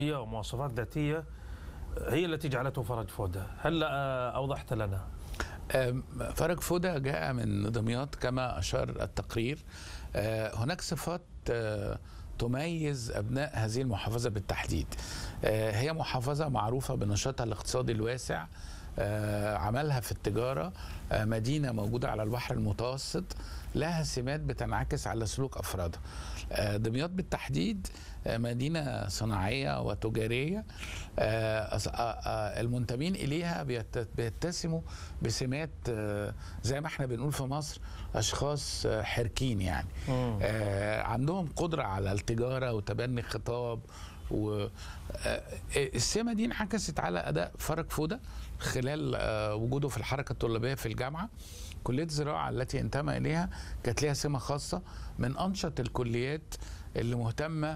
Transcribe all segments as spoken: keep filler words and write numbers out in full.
ومواصفات ذاتية هي التي جعلته فرج فودة. هل أوضحت لنا؟ فرج فودة جاء من دمياط كما أشار التقرير. هناك صفات تميز أبناء هذه المحافظة بالتحديد. هي محافظة معروفة بنشاطها الاقتصادي الواسع، عملها في التجارة، مدينة موجودة على البحر المتوسط، لها سمات بتنعكس على سلوك أفرادها. دمياط بالتحديد مدينة صناعية وتجارية، المنتمين إليها بيتسموا بسمات زي ما احنا بنقول في مصر أشخاص حركين، يعني عندهم قدرة على التجارة وتبني خطاب. والسمة دي انعكست على أداء فرج فودة خلال وجوده في الحركة الطلابية في الجامعة. كلية الزراعة التي انتمى إليها كانت لها سمة خاصة، من أنشط الكليات اللي مهتمة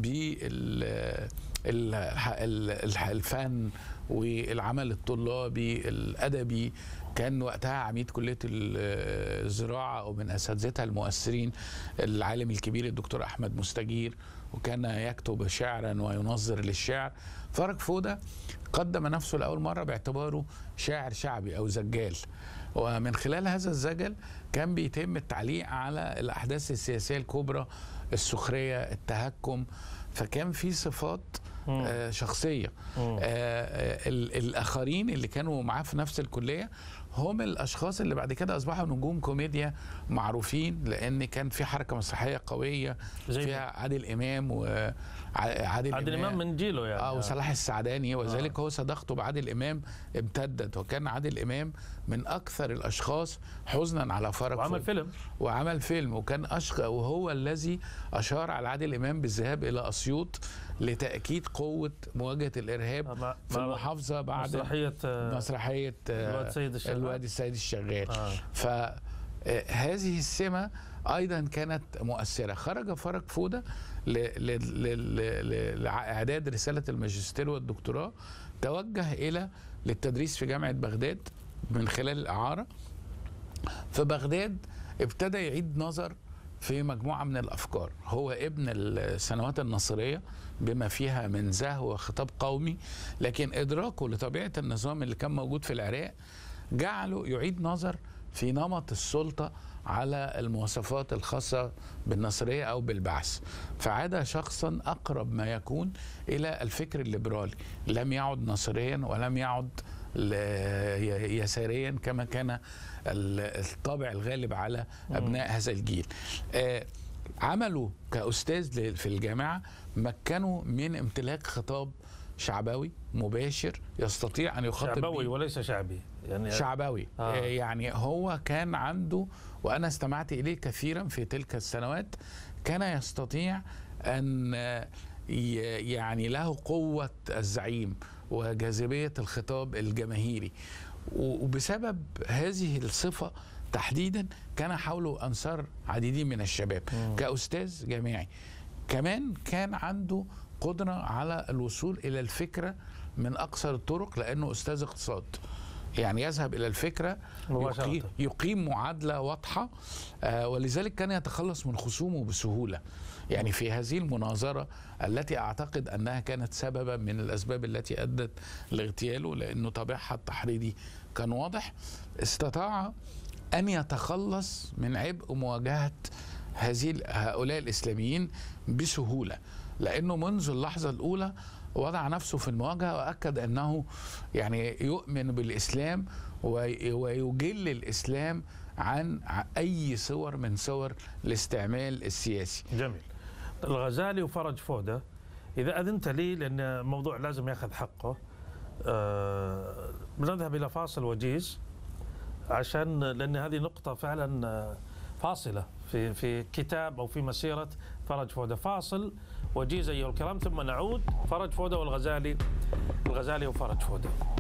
بالفن والعمل الطلابي الأدبي. كان وقتها عميد كلية الزراعة أو من أساتذتها المؤثرين العالم الكبير الدكتور أحمد مستجير، وكان يكتب شعرا وينظر للشعر. فرج فودة قدم نفسه لأول مرة باعتباره شاعر شعبي أو زجال، ومن خلال هذا الزجل كان بيتم التعليق على الأحداث السياسية الكبرى، السخرية، التهكم. فكان في صفات آه شخصية. آه الآخرين اللي كانوا معاه في نفس الكلية هم الأشخاص اللي بعد كده أصبحوا نجوم كوميديا معروفين، لأن كان في حركة مسرحية قوية فيها عادل إمام وعادل عادل إمام من جيله يعني اه وصلاح السعداني، وذلك آه. هو صداقته بعادل إمام امتدت، وكان عادل إمام من أكثر الأشخاص حزنا على فرج وعمل فودة. فيلم وعمل فيلم وكان أشقى، وهو الذي أشار على عادل إمام بالذهاب إلى أسيوط لتأكيد قوة مواجهة الإرهاب في المحافظة بعد مسرحية مسرحية الواد سيد الشغال. الواد السيد الشغال. آه. فهذه السمة أيضا كانت مؤثرة. خرج فرج فودة لإعداد رسالة الماجستير والدكتوراه، توجه إلى للتدريس في جامعة بغداد من خلال الإعارة. في بغداد ابتدى يعيد نظر في مجموعة من الأفكار. هو ابن السنوات الناصرية بما فيها من زهو وخطاب قومي، لكن إدراكه لطبيعة النظام اللي كان موجود في العراق جعله يعيد نظر في نمط السلطة على المواصفات الخاصة بالناصرية أو بالبعث، فعاد شخصا أقرب ما يكون إلى الفكر الليبرالي، لم يعد ناصريا ولم يعد يساريا كما كان الطابع الغالب على أبناء هذا الجيل. عملوا كأستاذ في الجامعة مكنوا من امتلاك خطاب شعبوي مباشر يستطيع أن يخاطب شعبوي وليس شعبي، يعني شعبوي. آه. يعني هو كان عنده، وأنا استمعت إليه كثيرا في تلك السنوات، كان يستطيع أن يعني له قوة الزعيم وجاذبية الخطاب الجماهيري، وبسبب هذه الصفة تحديدا كان حوله أنصار عديدين من الشباب. م. كأستاذ جامعي كمان كان عنده قدرة على الوصول إلى الفكرة من أقصر الطرق، لأنه أستاذ اقتصاد، يعني يذهب إلى الفكرة، يقيم, يقيم معادلة واضحة، آه ولذلك كان يتخلص من خصومه بسهولة. يعني في هذه المناظرة التي أعتقد أنها كانت سببا من الأسباب التي أدت لاغتياله، لأنه طابعها التحريضي كان واضح، استطاع أن يتخلص من عبء مواجهة هذه هؤلاء الإسلاميين بسهولة، لأنه منذ اللحظة الأولى وضع نفسه في المواجهة، وأكد أنه يعني يؤمن بالإسلام ويجل الإسلام عن أي صور من صور الاستعمال السياسي. جميل. الغزالي وفرج فودة، إذا أذنت لي لأن الموضوع لازم يأخذ حقه، أه بنذهب إلى فاصل وجيز، عشان لأن هذه نقطة فعلا فاصلة في في كتاب أو في مسيرة فرج فودة. فاصل وجيز أيها الكرام، ثم نعود. فرج فودة والغزالي، الغزالي وفرج فودة.